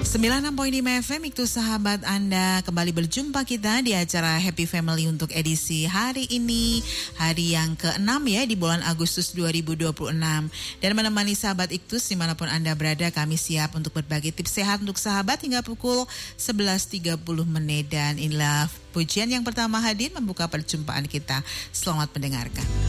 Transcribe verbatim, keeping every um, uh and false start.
sembilan puluh enam koma lima F M itu sahabat Anda, kembali berjumpa kita di acara Happy Family untuk edisi hari ini, hari yang keenam ya di bulan Agustus dua ribu dua puluh enam. Dan menemani sahabat Iktus dimanapun Anda berada, kami siap untuk berbagi tips sehat untuk sahabat hingga pukul sebelas tiga puluh menit. Dan inilah pujian yang pertama hadir membuka perjumpaan kita. Selamat mendengarkan.